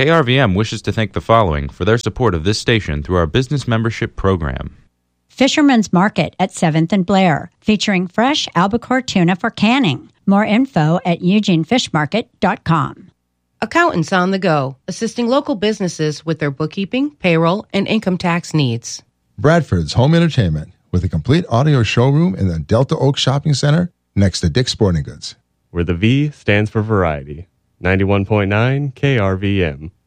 KRVM wishes to thank the following for their support of this station through our business membership program. Fisherman's Market at 7th and Blair, featuring fresh albacore tuna for canning. More info at eugenefishmarket.com. Accountants on the Go, assisting local businesses with their bookkeeping, payroll, and income tax needs. Bradford's Home Entertainment, with a complete audio showroom in the Delta Oak Shopping Center next to Dick's Sporting Goods. Where the V stands for variety. 91.9 KRVM.